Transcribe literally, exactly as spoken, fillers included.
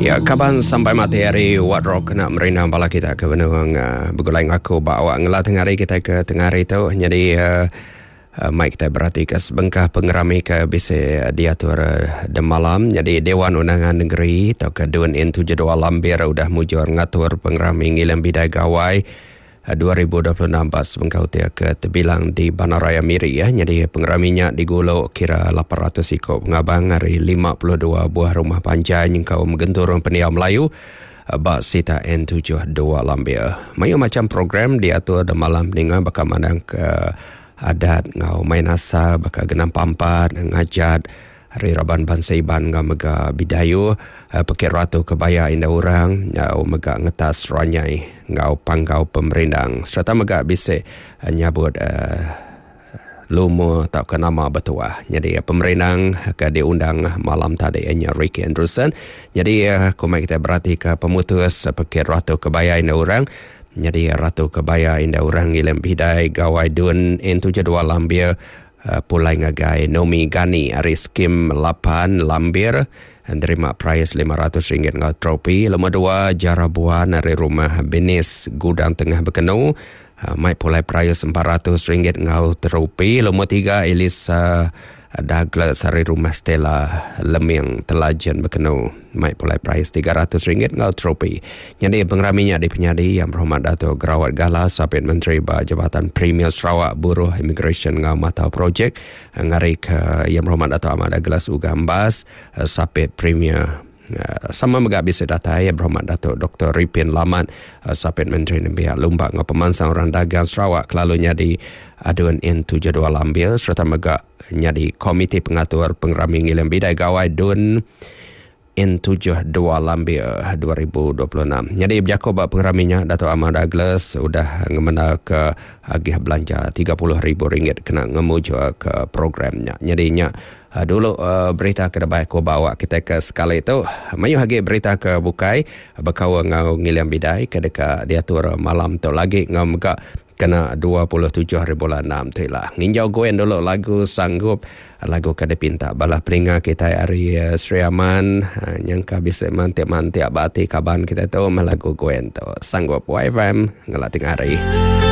Ya, kaban sampai materi wadro kena merina bala kita ke benang uh, begulai ngaku bawa ngela tengah hari kita ke tengah hari tu. Jadi uh, uh, mai kita berarti ke sebengkah pengerami ke bisa diatur uh, de malam. Jadi Dewan Undangan Negeri atau ke Dewan N tujuh dua Lambir udah mujur ngatur pengerami ngilang bidai gawai dua ribu dua puluh enam pas sebengkau dia ke terbilang di Bandaraya Miri ya. Jadi pengeraminya digulung kira lapan ratus ikut pengabang hari lima puluh dua buah rumah panjang yang kau menggentur pendiam Melayu bak sita N tujuh dua Lambir. Mayu macam program diatur dalam malam dengan bakal mandang ke adat ngau main asa bakal genam pampat ngajat hari Raban Bangsa Iban ngau mega bidayu pekir ratu kebaya indah orang ngau mega ngetas ranyai ngau panggau pemerindang serta mega bisa nyabut uh, lumu atau ke nama betua. Jadi uh, pemerindang ke diundang malam tadi nya Ricky Anderson. Jadi uh, kumai kita berarti ke pemutus uh, pekir ratu kebaya indah orang. Jadi uh, ratu kebaya indah orang ngilam bidai gawai dun N tujuh dua Lambir uh, pulai ngagai Nomi Gani hari skim lapan Lambir terima prize lima ratus ringgit ngau tropi. Lama dua Jarabuan dari rumah Benis Gudang Tengah Bekenu uh, mai pulai prize empat ratus ringgit ngau tropi. Lama tiga Elisa Douglas dari rumah Stella Lemiang Telajan Bekenu mai pulai prize tiga ratus ringgit ngau tropi. Jadi pengeraminya di penyadi Yang Berhormat Dato' Gerawat Gala Sapit Menteri Bah Jabatan Premier Sarawak Buruh Immigration ngau Matau Projek ngari ke Yang Berhormat Dato' Ahmad Douglas Ugambas Sapit Premier Uh, sama mega bisa data Yang Berhormat Dato' Doktor Ripin Lamat uh, Sapit Menteri Nembiak Lumbak ngau pemansang orang dagang Sarawak kelalunya di aduan N tujuh dua Lambir serta mega nyadi Komiti Pengatur Pengerami Ngilang Bidai Gawai Dun N tujuh dua Lambir dua ribu dua puluh enam. Jadi berjaku bak pengeraminya Dato' Ahmad Douglas sudah ngemena ke agih belanja tiga puluh ribu ringgit kena ngemuju ke programnya. Jadi nya Uh, dulu uh, berita ke depan aku bawa kita ke skala itu mayu hagi berita ke bukai bakawa ngau ngilang bidai ke dekat diatur malam tu lagi ngau mega kena dua puluh tujuh hari bulan enam tu lah nginjau goen dulu lagu sanggup lagu kada pinta balah pelinga kita hari uh, Sri Aman uh, nyangka bisa mantiap-mantiap bati kaban kita tu lagu goen tu sanggup Y F M ngelatih hari.